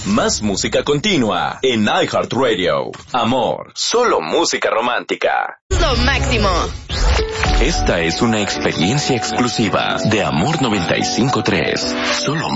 Más música continua en iHeartRadio. Amor, solo música romántica. Lo máximo. Esta es una experiencia exclusiva de Amor 95.3. Solo